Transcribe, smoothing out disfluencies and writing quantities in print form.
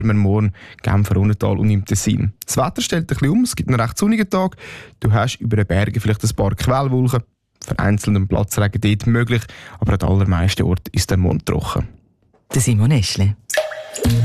morgen Genfer Rhöntal und im Tessin. Das Wetter stellt ein bisschen um, es gibt einen recht sonnigen Tag. Du hast über den Bergen vielleicht ein paar Quellwolken. Vereinzelten Platzregen dort möglich, aber an den allermeisten Orten ist der Mond trocken. Der Simon Eschle.